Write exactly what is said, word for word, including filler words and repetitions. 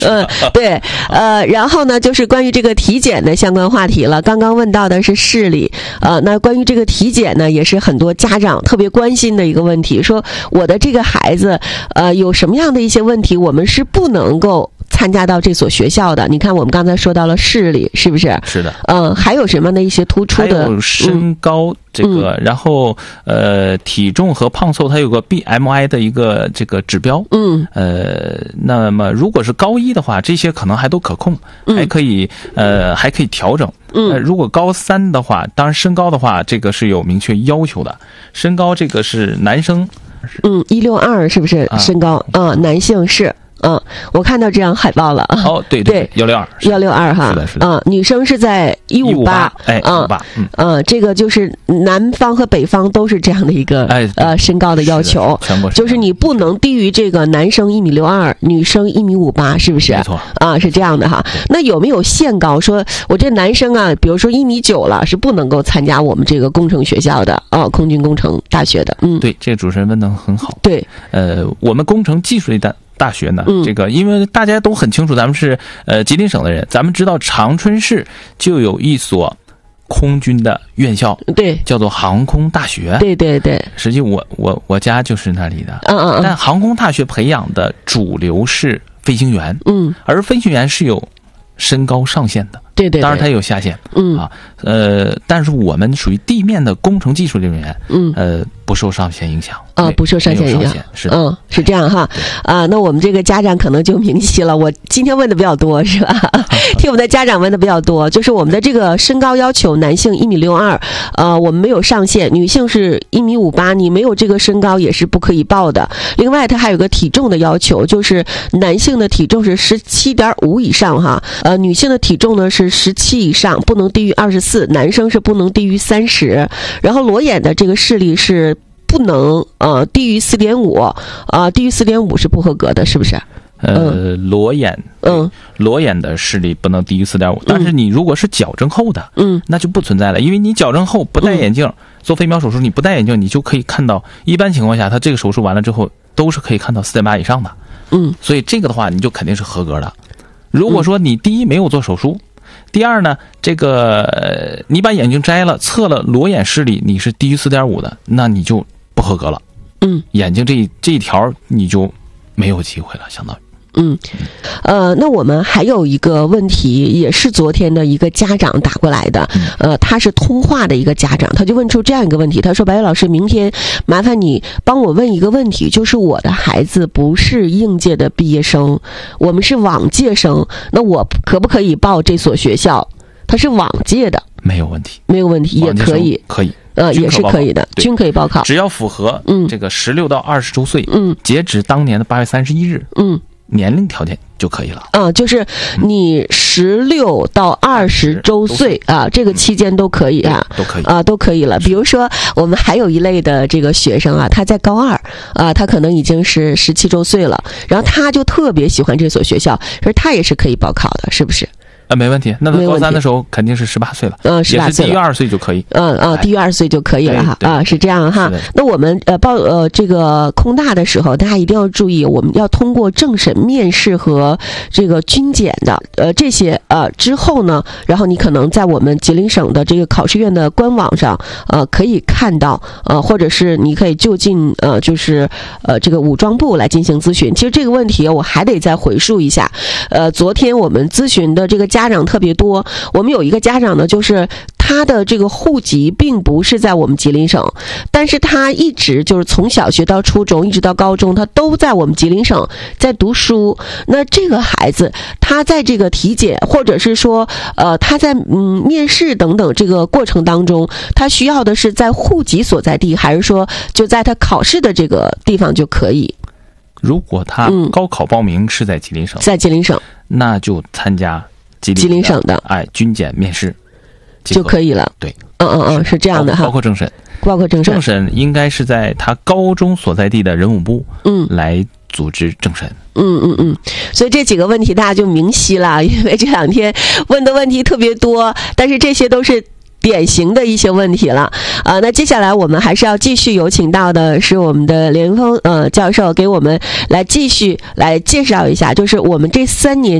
嗯，对，呃，然后呢，就是关于这个体检的相关话题了。刚刚问到的是视力，呃，那关于这个体检呢，也是很多家长特别关心的一个问题，说我的这个孩子，呃，有什么样的一些问题，我们是不能够参加到这所学校的。你看，我们刚才说到了视力，是不是？ 是的。 嗯、呃，还有什么样的一些突出的？ 还有身高。嗯这个，然后呃，体重和胖瘦它有个 B M I 的一个这个指标， 嗯， 呃，那么如果是高一的话，这些可能还都可控，还可以呃还可以调整，嗯、呃，如果高三的话，当然身高的话，这个是有明确要求的，身高这个是男生， 嗯，一六二是不是身高？嗯、啊呃，男性是。嗯，我看到这张海报了。 哦，对对，幺六二， 幺六二哈， 是的，是的。 嗯，女生是在一五八， 哎，一五八， 嗯，嗯，这个就是南方和北方都是这样的一个哎呃身高的要求， 全国就是你不能低于这个男生一米六二，女生一米五八，是不是？ 没错， 啊，是这样的哈。那有没有限高？说我这男生啊，比如说一米九了，是不能够参加我们这个工程学校的啊，空军工程大学的。嗯， 对，这个主持人问得很好。 对， 呃，我们工程技术类的。大学呢，这个因为大家都很清楚，咱们是呃吉林省的人，咱们知道长春市就有一所空军的院校， 对， 叫做航空大学。 对对对， 实际我我我家就是那里的， 嗯嗯嗯。 但航空大学培养的主流是飞行员， 嗯， 而飞行员是有身高上限的。 对对， 当然它有下限， 嗯啊，呃，但是我们属于地面的工程技术人员，嗯，呃，不受上限影响， 啊，不受上限影响， 是， 嗯，是这样哈，啊，那我们这个家长可能就明晰了。我今天问的比较多，是吧？听我们的家长问的比较多，就是我们的这个身高要求，男性一米六二，呃，我们没有上限，女性是一米五八，你没有这个身高也是不可以报的。另外，它还有个体重的要求，就是男性的体重是十七点五以上哈，呃，女性的体重呢是十七以上，不能低于二十四，男生是不能低于三十。然后裸眼的这个视力是不能呃低于四点五，啊，低于四点五是不合格的，是不是？ 呃，裸眼， 嗯， 裸眼的视力不能低于四点五，但是你如果是矫正后的， 嗯， 那就不存在了，因为你矫正后不戴眼镜，嗯、做飞秒手术，你不戴眼镜，你就可以看到，一般情况下，他这个手术完了之后都是可以看到四点八以上的， 嗯， 所以这个的话，你就肯定是合格的。如果说你第一没有做手术，第二呢，这个你把眼镜摘了，测了裸眼视力，你是低于四点五的，那你就不合格了。 嗯， 眼睛这一这一条你就没有机会了，相当于。 嗯，呃，那我们还有一个问题，也是昨天的一个家长打过来的，呃，他是通话的一个家长，他就问出这样一个问题，他说：“白月老师，明天麻烦你帮我问一个问题，就是我的孩子不是应届的毕业生，我们是往届生，那我可不可以报这所学校？他是往届的， 没有问题， 没有问题，也可以， 可以。” 呃，也是可以的，均可以报考， 只要符合嗯这个十六到二十周岁， 嗯， 截止当年的八月三十一日， 嗯， 年龄条件就可以了。 啊，就是你十六到二十周岁啊，这个期间都可以啊， 都可以啊，都可以了。比如说，我们还有一类的这个学生啊，他在高二啊，他可能已经是十七周岁了，然后他就特别喜欢这所学校，而他也是可以报考的，是不是？ 啊，没问题。那他高三的时候肯定是十八岁了， 嗯，十八岁了， 也是低于二十岁就可以。 嗯嗯，低于二十岁就可以了哈。啊，是这样哈。那我们呃报呃这个空大的时候，大家一定要注意，我们要通过政审、面试和这个军检的呃这些呃之后呢，然后你可能在我们吉林省的这个考试院的官网上呃可以看到呃，或者是你可以就近呃就是呃这个武装部来进行咨询。其实这个问题我还得再回述一下，呃，昨天我们咨询的这个家。家长特别多，我们有一个家长呢，就是他的这个户籍并不是在我们吉林省，但是他一直就是从小学到初中一直到高中，他都在我们吉林省在读书。那这个孩子他在这个体检或者是说呃他在嗯面试等等这个过程当中，他需要的是在户籍所在地，还是说就在他考试的这个地方就可以？ 如果他高考报名是在吉林省， 嗯、在吉林省， 那就参加吉林吉林省的哎军检面试就可以了。 对， 嗯嗯嗯，是这样的哈。 包括政审， 包括政审， 政审应该是在他高中所在地的人武部，嗯，来组织政审。 嗯嗯嗯，所以这几个问题大家就明晰了，因为这两天问的问题特别多，但是这些都是典型的一些问题了啊、呃。那接下来我们还是要继续有请到的是我们的连峰呃教授，给我们来继续来介绍一下，就是我们这三年